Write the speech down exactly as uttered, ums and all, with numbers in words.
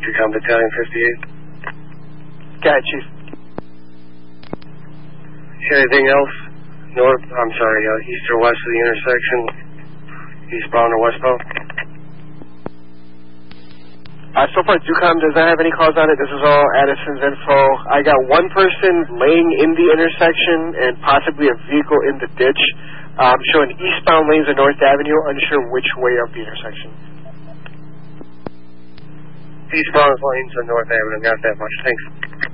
Decom Battalion fifty-eight. Got it, Chief. Anything else? North, I'm sorry, uh, east or west of the intersection? Eastbound or westbound? Uh, so far, Ducom does not have any calls on it. This is all Addison's info. I got one person laying in the intersection and possibly a vehicle in the ditch. Um, showing eastbound lanes of North Avenue, unsure which way of the intersection. Eastbound lanes of North Avenue, got that much. Thanks.